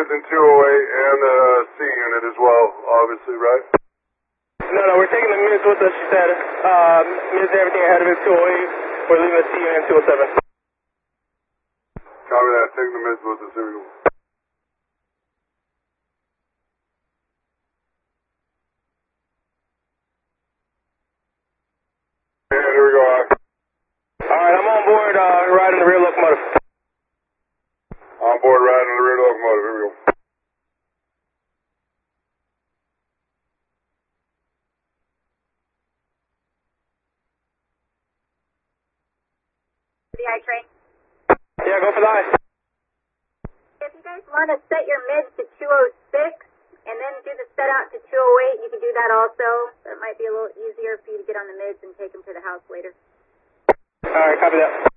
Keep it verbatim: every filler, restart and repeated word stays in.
mids in two oh eight and the C unit as well, obviously, right? No, no, we're taking the mids with us, she said. Um, mids and everything ahead of it, two oh eight. We're leaving the C unit in two oh seven. Copy that. Taking the mids with us. Here we go. And here we go. Alright, I'm on board, uh, riding the rear locomotive. On board riding the rear locomotive. Here we go. The I train. Yeah, go for the I. If you guys want to set your mids to two oh six and then do the set out to two oh eight, you can do that also. That might be a little easier for you to get on the mids and take them to the house later. Alright, copy that.